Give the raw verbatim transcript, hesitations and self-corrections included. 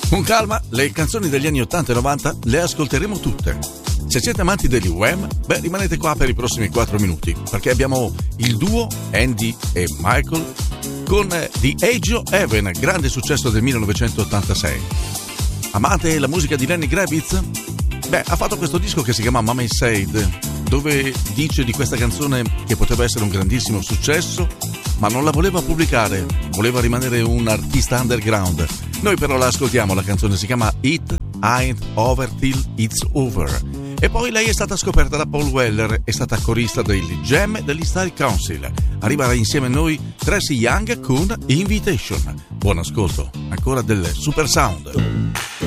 Con calma, le canzoni degli anni ottanta e novanta le ascolteremo tutte. Se siete amanti degli Wham, beh, rimanete qua per i prossimi quattro minuti, perché abbiamo il duo Andy e Michael con The Age of Heaven, grande successo del millenovecentottantasei. Amate la musica di Lenny Kravitz? Beh, ha fatto questo disco che si chiama Mama Said, dove dice di questa canzone che poteva essere un grandissimo successo, ma non la voleva pubblicare, voleva rimanere un artista underground. Noi però la ascoltiamo, la canzone si chiama It Ain't Over Till It's Over. E poi lei è stata scoperta da Paul Weller, è stata corista degli Jam e degli Style Council. Arriva insieme a noi Tracy Young con Invitation. Buon ascolto, ancora del Super Sound.